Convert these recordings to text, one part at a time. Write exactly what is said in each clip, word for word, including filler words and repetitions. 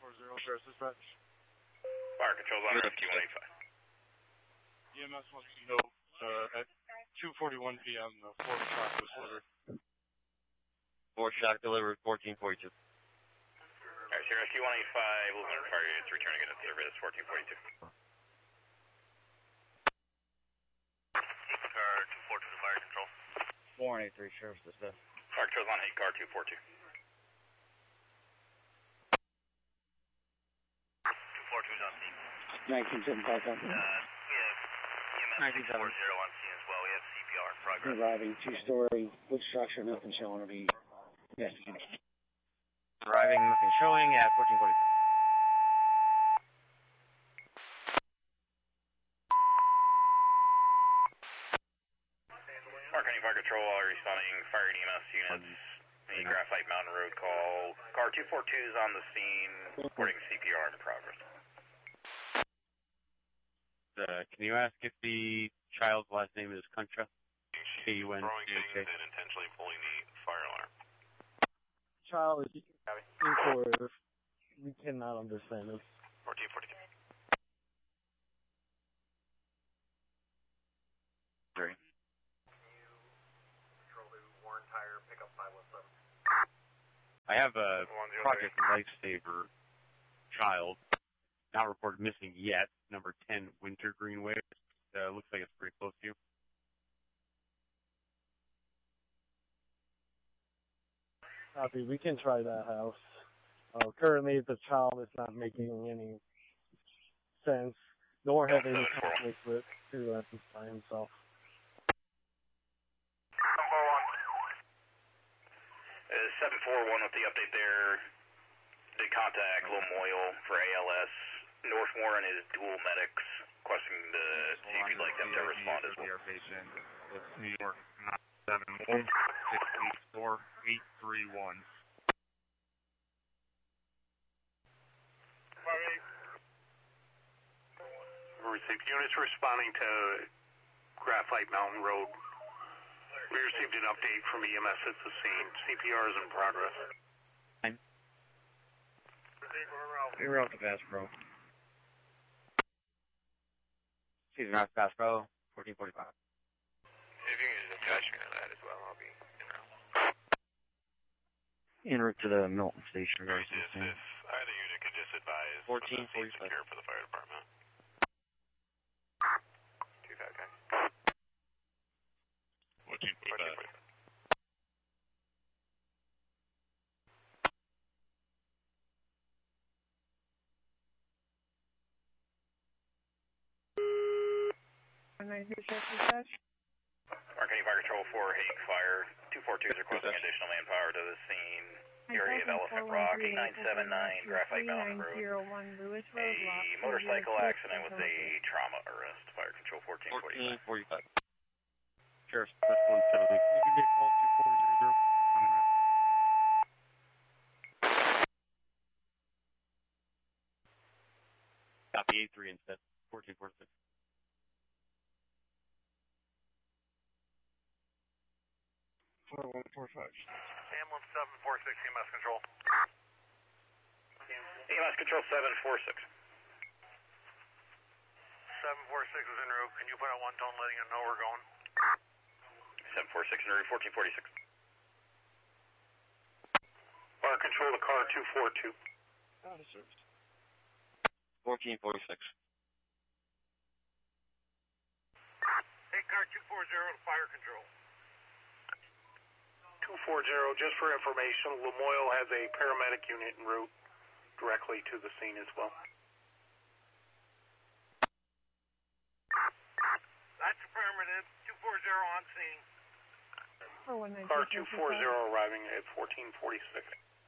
forty, Sheriff's Dispatch. Fire control's on route Q one eighty-five. E M S wants to know uh, at two forty-one p m the fourth shock was delivered. Fourth shock delivered, fourteen forty-two. Alright, Sierra Q one eighty-five, Lieutenant Fire units returning at service, fourteen forty-two. Car two forty-two to fire control. four one eight three, Sheriff's Dispatch. Fire control's on eight car two forty-two. two forty-two's on scene. nineteen seventy-five, Uh, yeah, E M S nineteen six forty on scene as well. We have C P R in progress. arriving, two-story, wood structure, nothing showing to be investigated. Arriving, nothing showing at fourteen forty-two. Park County Fire Control are responding fire and E M S units. The Graphite Mountain Road call. Car two forty-two is on the scene, reporting C P R in progress. Uh, can you ask if the child's last name is Contra? K U N Throwing C things K. and intentionally pulling the fire alarm. Child is incoherent. We cannot understand this. fourteen forty-two. Three. Warren Tire, pick up five one seven. I have a Project Lifesaver child, not reported missing yet, number ten Winter Greenway. Uh, looks like it's pretty close to you. Copy. We can try that house. Uh, currently, the child is not making any sense, nor have any conflict with who at this time. So. Uh, seven four one with the update there. Did contact Lamoille for A L S. North Warren is dual medics, requesting to see if you'd like them to respond as well. Patient. It's New York nine seven one six eight four eight three one. Received units responding to Graphite Mountain Road. We received an update from E M S at the scene. C P R is in progress. We're out to Fast Pro. Excuse me, not Fast Pro, fourteen forty-five. If you can just attach me on that as well, I'll be in route. En route to the Milton Station. Very if, if either unit could just advise fourteen when the forty-five. scene's secure for the fire department. two five, okay. fourteen forty-five. Park County Fire Control for Hague Fire. two forty-two is requesting additional manpower to the scene. Area of Elephant Rock, eight nine seven nine Graphite Mountain Road. A motorcycle accident with a trauma arrest. Fire Control fourteen forty-five. fourteen forty-five. Sheriff's Dispatch one seventy. Can you give me a call two four zero zero? Coming right. Copy eight three instead. fourteen forty-six. four one four five. Ambulance seven four six, E M S control. E M S Control seven four six. seven four six is en route. Can you put out one tone letting them know we're going? seven four six in route, fourteen forty-six. Fire control to car two forty-two. fourteen forty-six. Hey, car two forty to fire control. two forty, just for information, Lamoille has a paramedic unit en route directly to the scene as well. That's affirmative. two forty on scene. Car two forty arriving at fourteen forty-six.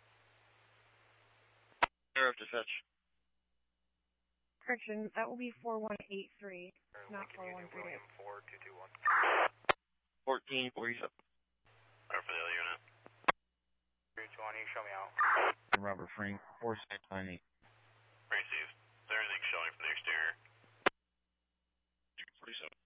Sheriff Dispatch. Correction, that will be four one eight three, not four one three eight. four two two one. fourteen forty-seven. Or for the other unit. three twenty, show me out. Robert Frank, four six nine eight. Received. Is there anything showing from the exterior? forty-seven.